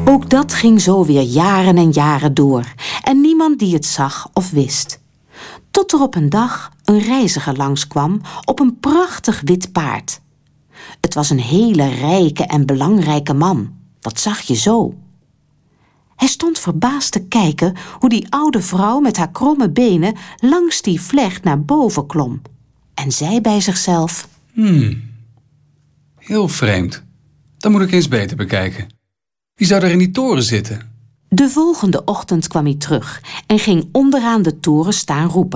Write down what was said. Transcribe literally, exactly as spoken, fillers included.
Ook dat ging zo weer jaren en jaren door en niemand die het zag of wist. Tot er op een dag een reiziger langskwam op een prachtig wit paard. Het was een hele rijke en belangrijke man, dat zag je zo. Hij stond verbaasd te kijken hoe die oude vrouw met haar kromme benen langs die vlecht naar boven klom. En zei bij zichzelf: Hmm, heel vreemd. Dan moet ik eens beter bekijken. Wie zou er in die toren zitten? De volgende ochtend kwam hij terug en ging onderaan de toren staan roepen.